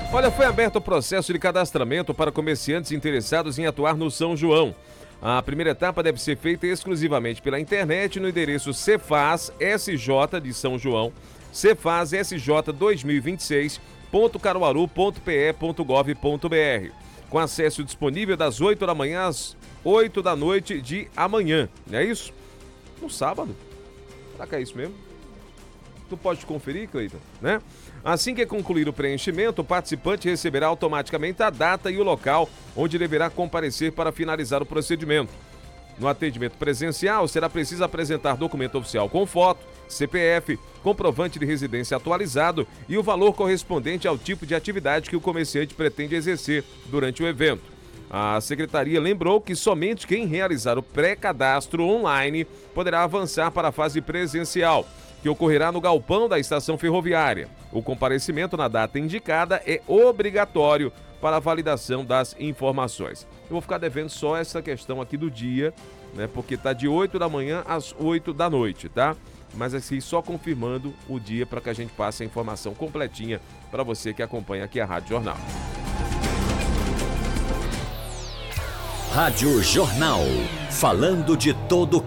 Olha, foi aberto o processo de cadastramento para comerciantes interessados em atuar no São João. A primeira etapa deve ser feita exclusivamente pela internet no endereço Cefaz SJ de São João, Cefaz SJ 2026.caruaru.pe.gov.br, com acesso disponível das 8 da manhã às 8 da noite de amanhã. Não é isso? No sábado. Será que é isso mesmo? Tu pode conferir, Cleiton, né? Assim que concluir o preenchimento, o participante receberá automaticamente a data e o local onde deverá comparecer para finalizar o procedimento. No atendimento presencial, será preciso apresentar documento oficial com foto, CPF, comprovante de residência atualizado e o valor correspondente ao tipo de atividade que o comerciante pretende exercer durante o evento. A secretaria lembrou que somente quem realizar o pré-cadastro online poderá avançar para a fase presencial, que ocorrerá no galpão da estação ferroviária. O comparecimento na data indicada é obrigatório para a validação das informações. Eu vou ficar devendo só essa questão aqui do dia, né? Porque tá de 8 da manhã às 8 da noite, tá? Mas assim, só confirmando o dia para que a gente passe a informação completinha para você que acompanha aqui a Rádio Jornal. Rádio Jornal, falando de todo